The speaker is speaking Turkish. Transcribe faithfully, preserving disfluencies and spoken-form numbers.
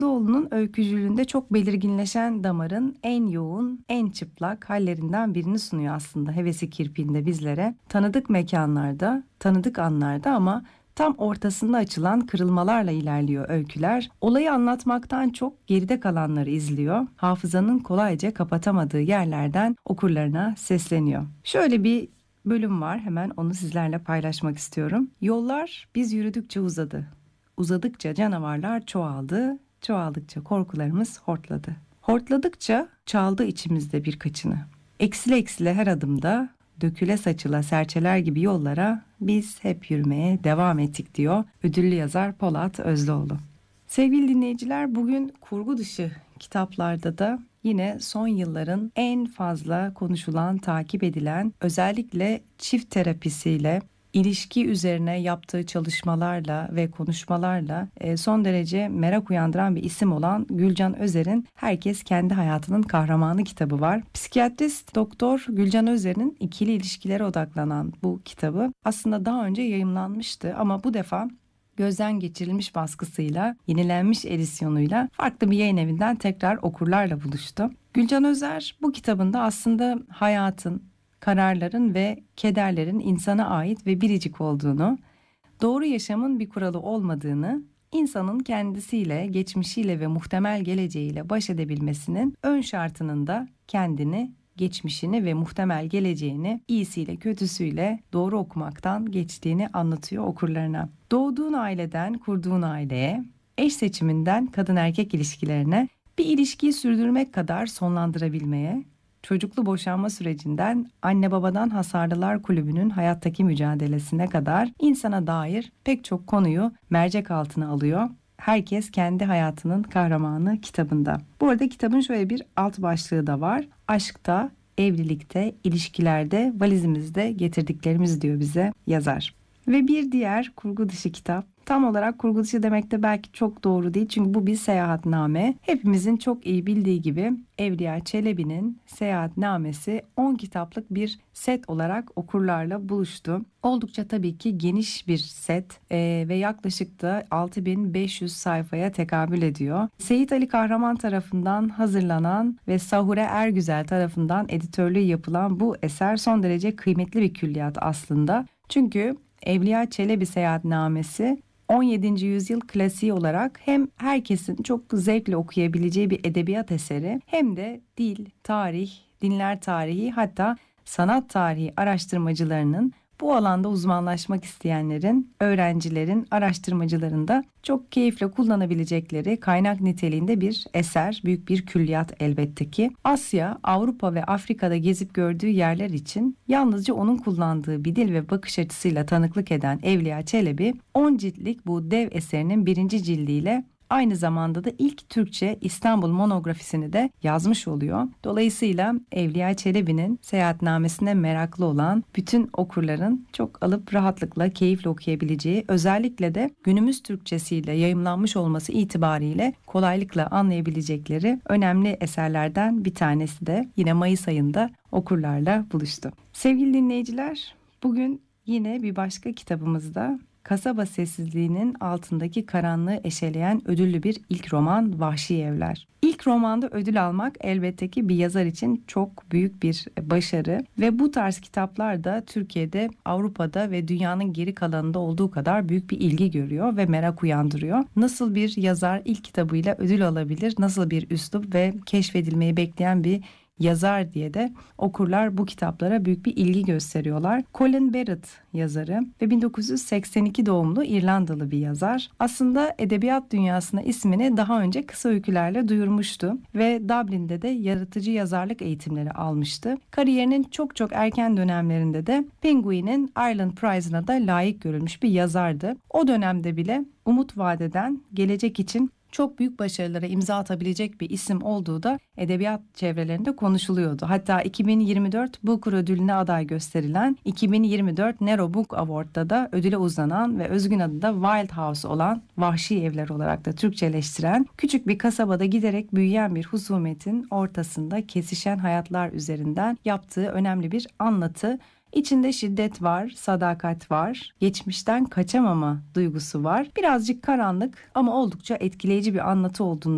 Doğulu'nun öykücülüğünde çok belirginleşen damarın en yoğun, en çıplak hallerinden birini sunuyor aslında Hevesi Kirpiği'nde bizlere. Tanıdık mekanlarda, tanıdık anlarda ama tam ortasında açılan kırılmalarla ilerliyor öyküler. Olayı anlatmaktan çok geride kalanları izliyor. Hafızanın kolayca kapatamadığı yerlerden okurlarına sesleniyor. Şöyle bir bölüm var, hemen onu sizlerle paylaşmak istiyorum. Yollar biz yürüdükçe uzadı. Uzadıkça canavarlar çoğaldı. Çoğaldıkça korkularımız hortladı. Hortladıkça çaldı içimizde birkaçını. Eksile eksile her adımda, döküle saçıla serçeler gibi yollara biz hep yürümeye devam ettik diyor ödüllü yazar Polat Özlüoğlu. Sevgili dinleyiciler, bugün kurgu dışı kitaplarda da yine son yılların en fazla konuşulan, takip edilen, özellikle çift terapisiyle, ilişki üzerine yaptığı çalışmalarla ve konuşmalarla e, son derece merak uyandıran bir isim olan Gülcan Özer'in Herkes Kendi Hayatının Kahramanı kitabı var. Psikiyatrist Doktor Gülcan Özer'in ikili ilişkilere odaklanan bu kitabı aslında daha önce yayımlanmıştı ama bu defa gözden geçirilmiş baskısıyla, yenilenmiş edisyonuyla farklı bir yayın evinden tekrar okurlarla buluştu. Gülcan Özer bu kitabında aslında hayatın, kararların ve kederlerin insana ait ve biricik olduğunu, doğru yaşamın bir kuralı olmadığını, insanın kendisiyle, geçmişiyle ve muhtemel geleceğiyle baş edebilmesinin ön şartının da kendini, geçmişini ve muhtemel geleceğini iyisiyle kötüsüyle doğru okumaktan geçtiğini anlatıyor okurlarına. Doğduğun aileden kurduğun aileye, eş seçiminden kadın erkek ilişkilerine, bir ilişkiyi sürdürmek kadar sonlandırabilmeye, çocuklu boşanma sürecinden anne babadan Hasarlılar Kulübü'nün hayattaki mücadelesine kadar insana dair pek çok konuyu mercek altına alıyor. Herkes Kendi Hayatının Kahramanı kitabında. Bu arada kitabın şöyle bir alt başlığı da var. Aşkta, evlilikte, ilişkilerde, valizimizde getirdiklerimiz diyor bize yazar. Ve bir diğer kurgu dışı kitap. Tam olarak kurgu dışı demek de belki çok doğru değil. Çünkü bu bir seyahatname. Hepimizin çok iyi bildiği gibi Evliya Çelebi'nin Seyahatnamesi on kitaplık bir set olarak okurlarla buluştu. Oldukça tabii ki geniş bir set ee, ve yaklaşık da altı bin beş yüz sayfaya tekabül ediyor. Seyit Ali Kahraman tarafından hazırlanan ve Sahure Ergüzel tarafından editörlüğü yapılan bu eser son derece kıymetli bir külliyat aslında. Çünkü Evliya Çelebi Seyahatnamesi on yedinci yüzyıl klasiği olarak hem herkesin çok zevkle okuyabileceği bir edebiyat eseri hem de dil, tarih, dinler tarihi, hatta sanat tarihi araştırmacılarının, bu alanda uzmanlaşmak isteyenlerin, öğrencilerin, araştırmacıların da çok keyifle kullanabilecekleri kaynak niteliğinde bir eser, büyük bir külliyat elbette ki. Asya, Avrupa ve Afrika'da gezip gördüğü yerler için yalnızca onun kullandığı bir dil ve bakış açısıyla tanıklık eden Evliya Çelebi, on ciltlik bu dev eserinin birinci cildiyle aynı zamanda da ilk Türkçe İstanbul monografisini de yazmış oluyor. Dolayısıyla Evliya Çelebi'nin seyahatnamesine meraklı olan bütün okurların çok alıp rahatlıkla, keyifle okuyabileceği, özellikle de günümüz Türkçesiyle yayımlanmış olması itibariyle kolaylıkla anlayabilecekleri önemli eserlerden bir tanesi de yine Mayıs ayında okurlarla buluştu. Sevgili dinleyiciler, bugün yine bir başka kitabımızda kasaba sessizliğinin altındaki karanlığı eşeleyen ödüllü bir ilk roman Vahşi Evler. İlk romanda ödül almak elbette ki bir yazar için çok büyük bir başarı ve bu tarz kitaplar da Türkiye'de, Avrupa'da ve dünyanın geri kalanında olduğu kadar büyük bir ilgi görüyor ve merak uyandırıyor. Nasıl bir yazar ilk kitabıyla ödül alabilir, nasıl bir üslup ve keşfedilmeyi bekleyen bir yazar diye de okurlar bu kitaplara büyük bir ilgi gösteriyorlar. Colin Barrett yazarı ve bin dokuz yüz seksen iki doğumlu İrlandalı bir yazar. Aslında edebiyat dünyasına ismini daha önce kısa öykülerle duyurmuştu ve Dublin'de de yaratıcı yazarlık eğitimleri almıştı. Kariyerinin çok çok erken dönemlerinde de Penguin'in Ireland Prize'ına da layık görülmüş bir yazardı. O dönemde bile umut vadeden, gelecek için çok büyük başarılara imza atabilecek bir isim olduğu da edebiyat çevrelerinde konuşuluyordu. Hatta iki bin yirmi dört Booker ödülüne aday gösterilen, iki bin yirmi dört Nero Book Award'da da ödüle uzanan ve özgün adı da Wild House olan Vahşi Evler olarak da Türkçeleştiren, küçük bir kasabada giderek büyüyen bir husumetin ortasında kesişen hayatlar üzerinden yaptığı önemli bir anlatı. İçinde şiddet var, sadakat var, geçmişten kaçamama duygusu var. Birazcık karanlık ama oldukça etkileyici bir anlatı olduğunu